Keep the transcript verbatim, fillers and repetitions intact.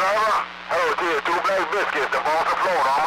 driver? Hello, T, two Black Biscuits, the falls of Florida.